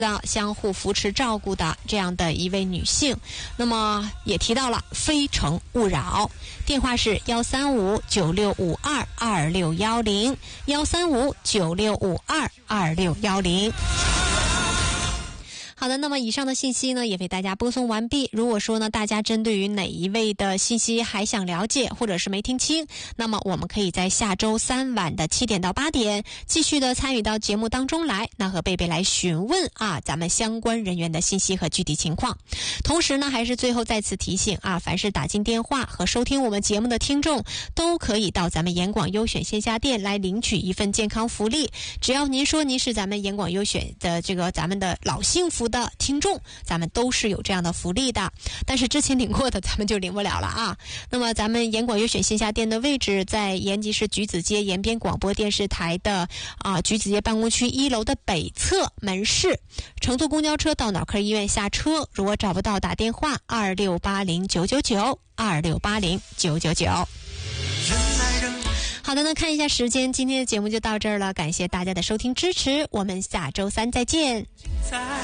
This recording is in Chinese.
相互扶持照顾的这样的一位女性。那么也提到了非诚勿扰，电话是13596522610 13596522610。好的，那么以上的信息呢也为大家播送完毕。如果说呢大家针对于哪一位的信息还想了解，或者是没听清，那么我们可以在下周3晚的7点到8点继续的参与到节目当中来，那和贝贝来询问咱们相关人员的信息和具体情况。同时呢还是最后再次提醒凡是打进电话和收听我们节目的听众，都可以到咱们严广优选线下店来领取一份健康福利。只要您说您是咱们严广优选的咱们的老幸福的听众，咱们都是有这样的福利的，但是之前领过的咱们就领不了了那么咱们严广优选线下店的位置在延吉市橘子街延边广播电视台的橘子街办公区1楼的北侧门市，乘坐公交车到脑科医院下车，如果找不到打电话2680999 2680999。好的，那看一下时间，今天的节目就到这儿了，感谢大家的收听支持，我们下周3再见。